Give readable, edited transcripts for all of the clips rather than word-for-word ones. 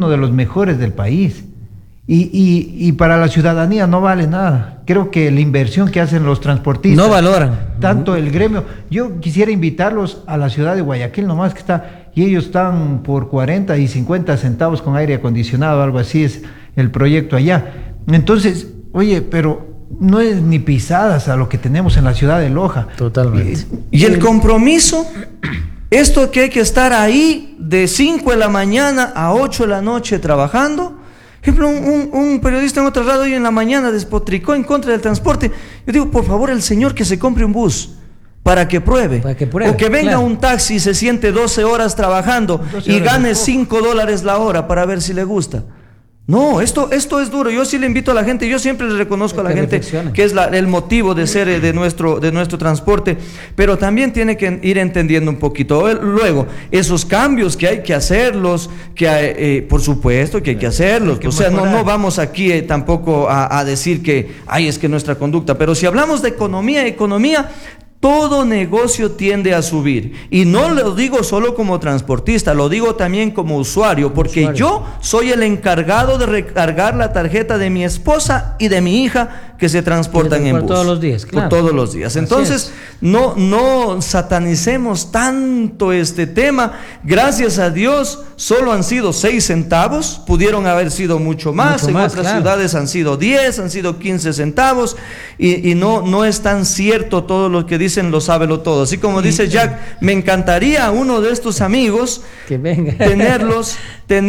uno de los mejores del país. Y para la ciudadanía no vale nada. Creo que la inversión que hacen los transportistas no valoran. Tanto el gremio. Yo quisiera invitarlos a la ciudad de Guayaquil nomás que está, y ellos están por 40 y 50 centavos con aire acondicionado, algo así es el proyecto allá. Entonces, oye, pero no es ni pisadas a lo que tenemos en la ciudad de Loja. Totalmente. Y el compromiso, esto que hay que estar ahí de 5 de la mañana a 8 de la noche trabajando. Por ejemplo, un periodista en otra radio hoy en la mañana despotricó en contra del transporte. Yo digo, por favor, el señor que se compre un bus para que pruebe. O que venga un taxi y se siente 12 horas trabajando y gane $5 la hora para ver si le gusta. No, esto es duro. Yo sí le invito a la gente, yo siempre le reconozco a la gente que es el motivo de ser de nuestro transporte, pero también tiene que ir entendiendo un poquito. Luego, esos cambios que hay que hacerlos, por supuesto que hay que hacerlos. O sea, no vamos aquí tampoco a decir que, es que nuestra conducta, pero si hablamos de economía, todo negocio tiende a subir, y no lo digo solo como transportista, lo digo también como usuario, porque yo soy el encargado de recargar la tarjeta de mi esposa y de mi hija que se transportan en bus. Todos los días, claro. Por todos los días. Entonces, no satanicemos tanto este tema. Gracias a Dios, solo han sido 6 centavos, pudieron haber sido mucho más, en otras ciudades han sido 10, han sido 15 centavos, y no es tan cierto todo lo que dicen lo sábelo todo. Así como dice Jack, me encantaría a uno de estos amigos que venga. tenerlos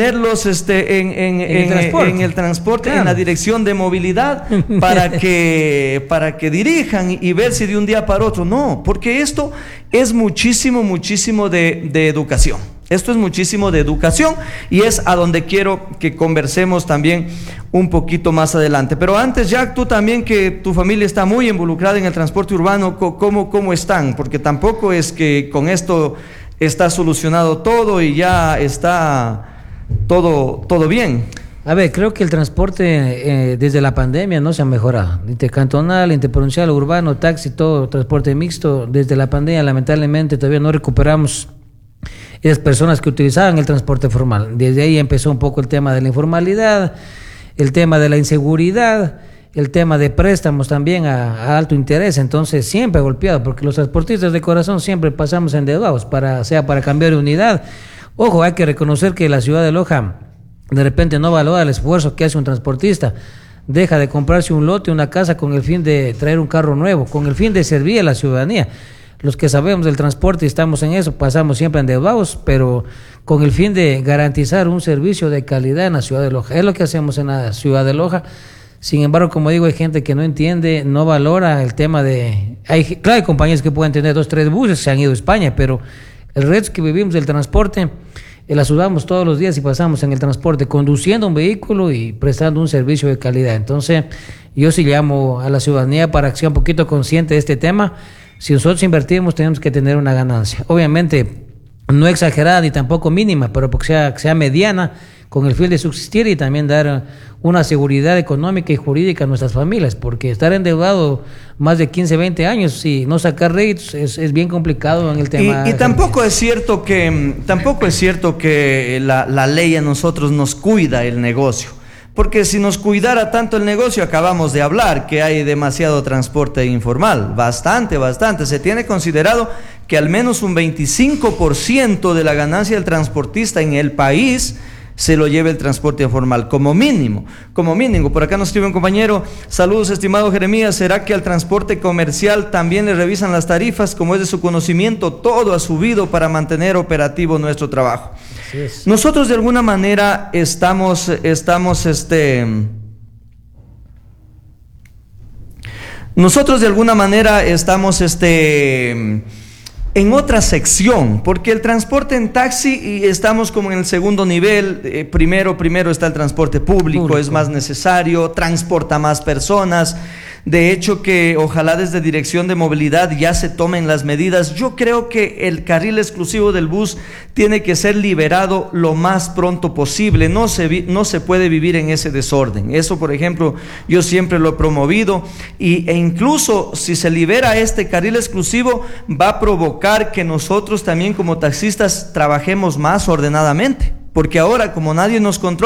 en el transporte, en la dirección de movilidad, para que dirijan y ver si de un día para otro. No, porque esto es muchísimo de educación. Esto es muchísimo de educación, y es a donde quiero que conversemos también un poquito más adelante. Pero antes, Jack, tú también, que tu familia está muy involucrada en el transporte urbano, ¿cómo están? Porque tampoco es que con esto está solucionado todo y ya está todo bien. A ver, creo que el transporte desde la pandemia no se ha mejorado. Intercantonal, interprovincial, urbano, taxi, todo transporte mixto. Desde la pandemia, lamentablemente, todavía no recuperamos esas personas que utilizaban el transporte formal. Desde ahí empezó un poco el tema de la informalidad, el tema de la inseguridad, el tema de préstamos también a alto interés. Entonces siempre golpeado, porque los transportistas de corazón siempre pasamos endeudados, sea para cambiar de unidad. Ojo, hay que reconocer que la ciudad de Loja de repente no valora el esfuerzo que hace un transportista. Deja de comprarse un lote, una casa, con el fin de traer un carro nuevo, con el fin de servir a la ciudadanía. Los que sabemos del transporte y estamos en eso, pasamos siempre endeudados, pero con el fin de garantizar un servicio de calidad en la ciudad de Loja. Es lo que hacemos en la ciudad de Loja. Sin embargo, como digo, hay gente que no entiende, no valora el tema de... Claro, hay compañías que pueden tener 2, 3 buses, se han ido a España, pero el resto que vivimos del transporte, la sudamos todos los días y pasamos en el transporte, conduciendo un vehículo y prestando un servicio de calidad. Entonces, yo sí llamo a la ciudadanía para que sea un poquito consciente de este tema. Si nosotros invertimos, tenemos que tener una ganancia. Obviamente, no exagerada ni tampoco mínima, pero que sea mediana, con el fin de subsistir y también dar una seguridad económica y jurídica a nuestras familias, porque estar endeudado más de 15, 20 años y no sacar réditos es bien complicado en el tema. Y tampoco es cierto que la ley a nosotros nos cuida el negocio. Porque si nos cuidara tanto el negocio, acabamos de hablar que hay demasiado transporte informal, bastante. Se tiene considerado que al menos un 25% de la ganancia del transportista en el país se lo lleve el transporte informal, como mínimo. Por acá nos escribe un compañero: saludos, estimado Jeremías, ¿será que al transporte comercial también le revisan las tarifas? Como es de su conocimiento, todo ha subido para mantener operativo nuestro trabajo. Nosotros de alguna manera estamos en otra sección, porque el transporte en taxi, y estamos como en el segundo nivel. Primero está el transporte público, es más necesario, transporta más personas. De hecho, que ojalá desde Dirección de Movilidad ya se tomen las medidas. Yo creo que el carril exclusivo del bus tiene que ser liberado lo más pronto posible. No se puede vivir en ese desorden. Eso, por ejemplo, yo siempre lo he promovido, e incluso si se libera este carril exclusivo, va a provocar que nosotros también como taxistas trabajemos más ordenadamente. Porque ahora, como nadie nos controla,